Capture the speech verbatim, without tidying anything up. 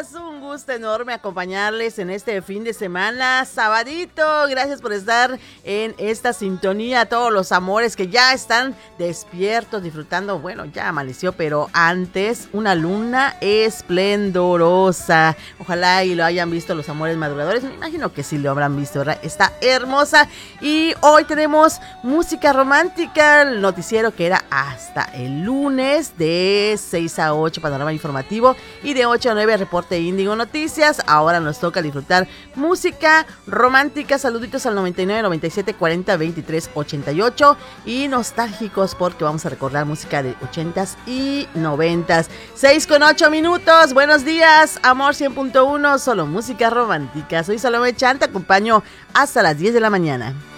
días, un gusto enorme acompañarles en este fin de semana, sabadito. Gracias por estar en esta sintonía, todos los amores que ya están despiertos, disfrutando. Bueno, ya amaneció, pero antes una luna esplendorosa. Ojalá y lo hayan visto los amores madrugadores. Me imagino que sí lo habrán visto, ¿verdad? Está hermosa. Y hoy tenemos música romántica, el noticiero que era hasta el lunes de seis a ocho, panorama informativo, y de ocho a nueve, reporte Índigo Noticias. Ahora nos toca disfrutar música romántica. Saluditos al noventa y nueve, noventa y siete, cuarenta, veintitrés, ochenta y ocho, y nostálgicos porque vamos a recordar música de ochentas y noventas. seis con ocho minutos. Buenos días, Amor cien punto uno, solo música romántica. Soy Salomé Chan, te acompaño hasta las diez de la mañana.